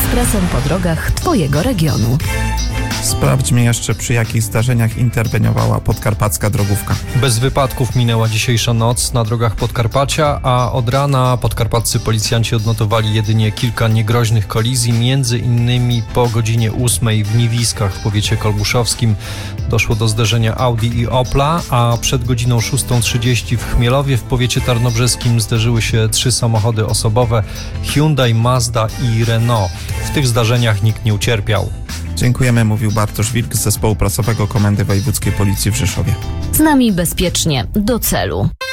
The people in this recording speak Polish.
ekspresem po drogach Twojego regionu. Sprawdźmy jeszcze, przy jakich zdarzeniach interweniowała podkarpacka drogówka. Bez wypadków minęła dzisiejsza noc na drogach Podkarpacia, a od rana podkarpaccy policjanci odnotowali jedynie kilka niegroźnych kolizji, między innymi po godzinie 8 w Niewiskach w powiecie kolbuszowskim doszło do zderzenia Audi i Opla, a przed godziną 6:30 w Chmielowie w powiecie tarnobrzeskim zderzyły się 3 samochody osobowe Hyundai, Mazda i Renault. W tych zdarzeniach nikt nie ucierpiał. Dziękujemy, mówił Bartosz Wilk z Zespołu Prasowego Komendy Wojewódzkiej Policji w Rzeszowie. Z nami bezpiecznie do celu.